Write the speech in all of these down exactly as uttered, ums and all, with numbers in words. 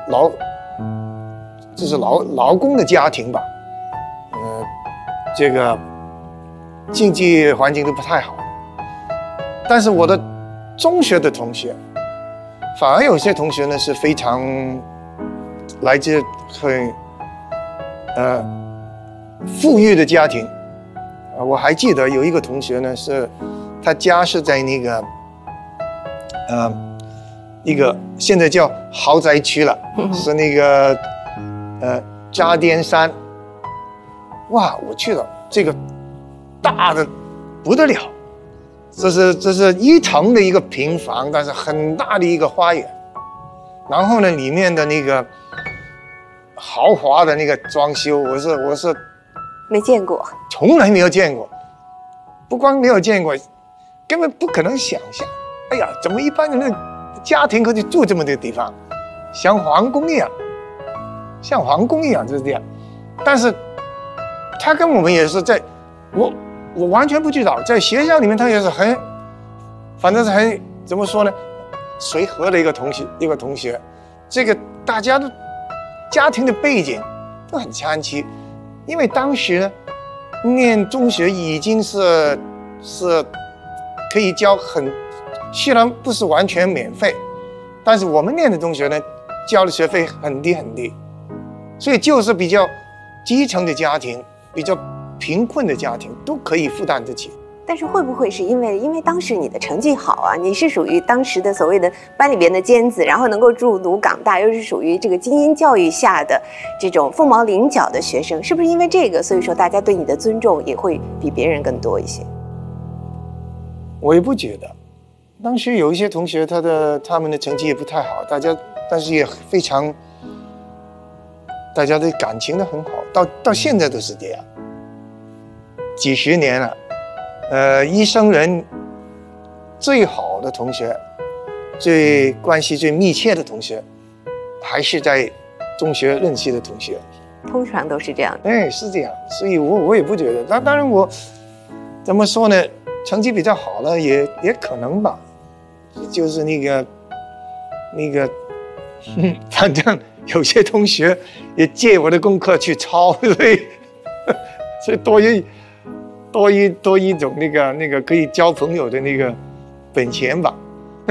劳，就是劳劳工的家庭吧，呃，这个经济环境都不太好。但是我的中学的同学，反而有些同学呢是非常来自很呃富裕的家庭。呃，我还记得有一个同学呢，是他家是在那个呃一个现在叫豪宅区了，是那个呃渣甸山。哇，我去了，这个大的不得了。这是这是一层的一个平房，但是很大的一个花园。然后呢，里面的那个豪华的那个装修，我是我是没见过， 从来没有见过。不光没有见过，根本不可能想象。哎呀，怎么一般人的家庭可以住这么的地方，像皇宫一样，像皇宫一样就是这样。但是他跟我们也是在，我。我完全不知道，在学校里面他也是很，反正是很怎么说呢，随和的一个同学，一个同学，这个大家的家庭的背景都很参差，因为当时呢，念中学已经是是可以交很，虽然不是完全免费，但是我们念的中学呢，交的学费很低很低，所以就是比较基层的家庭，比较贫困的家庭都可以负担得起。 但是会不会是因为因为当时你的成绩好啊，你是属于当时的所谓的班里边的尖子，然后能够入读港大，又是属于这个精英教育下的这种凤毛麟角的学生，是不是因为这个，所以说大家对你的尊重也会比别人更多一些？ 我也不觉得，当时有一些同学他的他们的成绩也不太好，大家但是也非常，大家的感情都很好，到到现在都是这样。几十年了，呃，一生人最好的同学，最关系最密切的同学，还是在中学认识的同学。 通常都是这样的。 哎，是这样，所以我我也不觉得。那当然我怎么说呢？成绩比较好了，也也可能吧。就是那个那个，嗯，反正有些同学也借我的功课去抄，所以所以多一。多一多一种那个那个可以交朋友的那个本钱吧。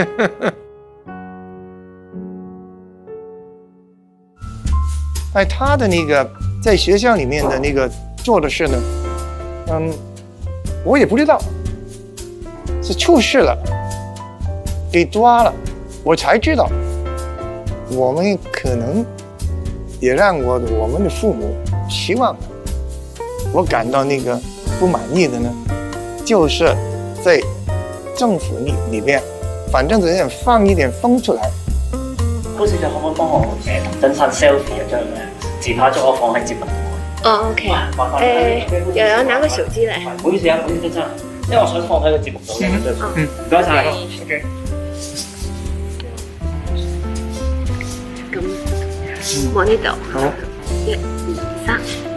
哎，他的那个在学校里面的那个做的事呢，嗯，我也不知道，是出事了，被抓了，我才知道。我们可能也让我我们的父母希望的，我感到那个。不满意的呢，就是在政府里里面，反正只想放一點風出嚟。 高小姐可唔可以幫我誒同真山 selfie 一張誒自拍照，我放喺節目度。 哦 ，OK。誒，又有拿個手機嚟。 唔好意思啊，唔好意思真係，因為我想放喺個節目度嘅。嗯，唔該晒。OK。咁望呢度。好。一、二、三。